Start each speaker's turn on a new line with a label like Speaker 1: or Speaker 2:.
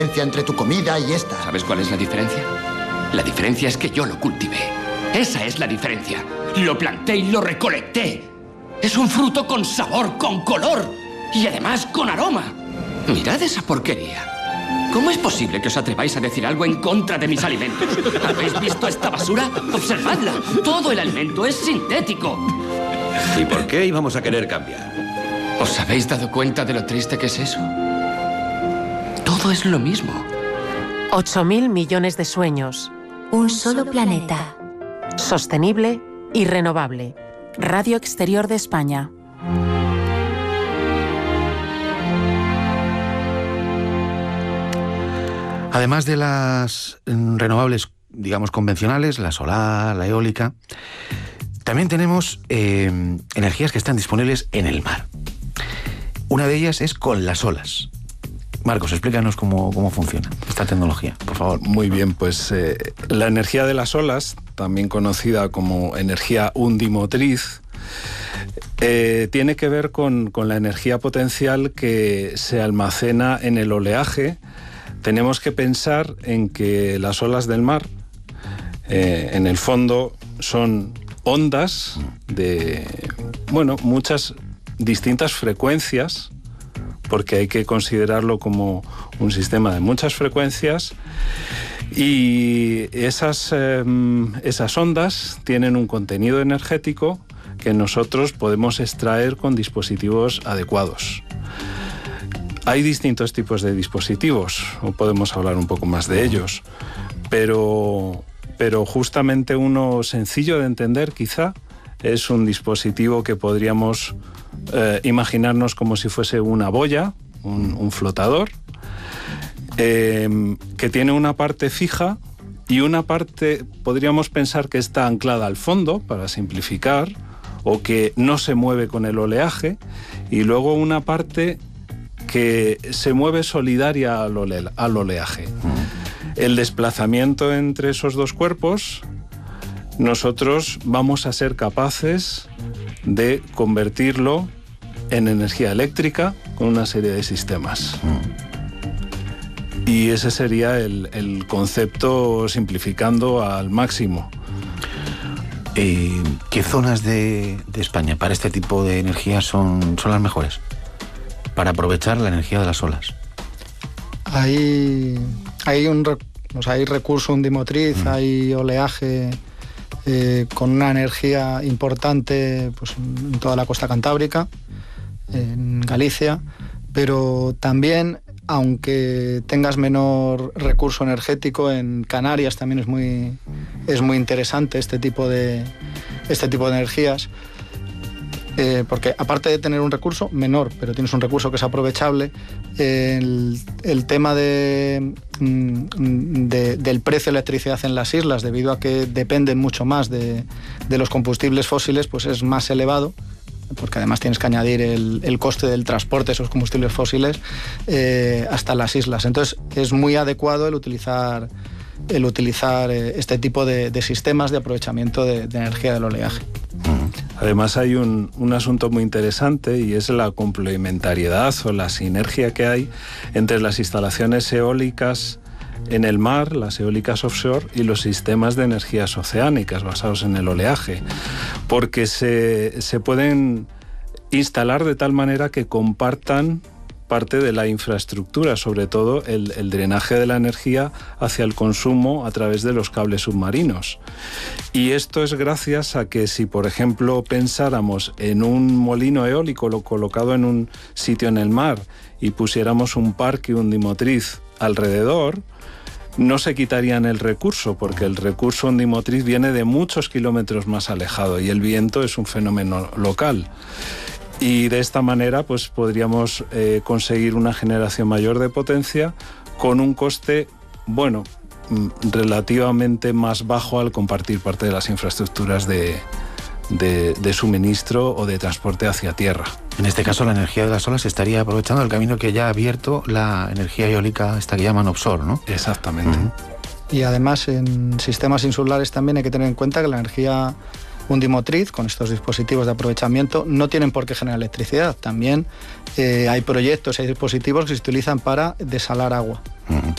Speaker 1: Entre tu comida y esta.
Speaker 2: ¿Sabes cuál es la diferencia? La diferencia es que yo lo cultivé. Esa es la diferencia. Lo planté y lo recolecté. Es un fruto con sabor, con color y además con aroma. Mirad esa porquería. ¿Cómo es posible que os atreváis a decir algo en contra de mis alimentos? ¿Habéis visto esta basura? Observadla. Todo el alimento es sintético.
Speaker 3: ¿Y por qué íbamos a querer cambiar?
Speaker 2: ¿Os habéis dado cuenta de lo triste que es eso? Todo es lo mismo.
Speaker 4: 8.000 millones de sueños.
Speaker 5: Un solo planeta.
Speaker 4: Sostenible y renovable. Radio Exterior de España.
Speaker 6: Además de las renovables, digamos, convencionales, la solar, la eólica, también tenemos energías que están disponibles en el mar. Una de ellas es con las olas. Marcos, explícanos cómo funciona esta tecnología, por favor.
Speaker 7: Muy bien, pues la energía de las olas, también conocida como energía undimotriz, tiene que ver con la energía potencial que se almacena en el oleaje. Tenemos que pensar en que las olas del mar, en el fondo, son ondas de, muchas distintas frecuencias, porque hay que considerarlo como un sistema de muchas frecuencias, y esas ondas tienen un contenido energético que nosotros podemos extraer con dispositivos adecuados. Hay distintos tipos de dispositivos, o podemos hablar un poco más de ellos, pero justamente uno sencillo de entender quizá es un dispositivo que podríamos imaginarnos como si fuese una boya, un flotador, que tiene una parte fija y una parte podríamos pensar que está anclada al fondo, para simplificar, o que no se mueve con el oleaje, y luego una parte que se mueve solidaria al oleaje. El desplazamiento entre esos dos cuerpos, nosotros vamos a ser capaces de convertirlo en energía eléctrica con una serie de sistemas. Y ese sería el concepto, simplificando al máximo.
Speaker 6: ¿Qué zonas de España para este tipo de energía son las mejores para aprovechar la energía de las olas?
Speaker 8: Hay recurso undimotriz, hay oleaje con una energía importante, pues, en toda la costa cantábrica, en Galicia, pero también, aunque tengas menor recurso energético, en Canarias también es muy interesante este tipo de energías. Porque aparte de tener un recurso menor, pero tienes un recurso que es aprovechable, el tema del precio de electricidad en las islas, debido a que dependen mucho más de los combustibles fósiles, pues es más elevado, porque además tienes que añadir el coste del transporte de esos combustibles fósiles hasta las islas. Entonces es muy adecuado el utilizar este tipo de sistemas de aprovechamiento de energía del oleaje.
Speaker 7: Además hay un asunto muy interesante, y es la complementariedad o la sinergia que hay entre las instalaciones eólicas en el mar, las eólicas offshore, y los sistemas de energías oceánicas basados en el oleaje, porque se pueden instalar de tal manera que compartan parte de la infraestructura, sobre todo el drenaje de la energía hacia el consumo a través de los cables submarinos. Y esto es gracias a que, si por ejemplo pensáramos en un molino eólico colocado en un sitio en el mar y pusiéramos un parque undimotriz alrededor, no se quitarían el recurso, porque el recurso undimotriz viene de muchos kilómetros más alejado y el viento es un fenómeno local. Y de esta manera pues podríamos conseguir una generación mayor de potencia con un coste, relativamente más bajo al compartir parte de las infraestructuras de suministro o de transporte hacia tierra.
Speaker 6: En este caso, la energía de las olas estaría aprovechando el camino que ya ha abierto la energía eólica, esta que llaman offshore, ¿no?
Speaker 7: Exactamente.
Speaker 8: Y además, en sistemas insulares también hay que tener en cuenta que la energía undimotriz, con estos dispositivos de aprovechamiento, no tienen por qué generar electricidad. También hay proyectos, hay dispositivos que se utilizan para desalar agua.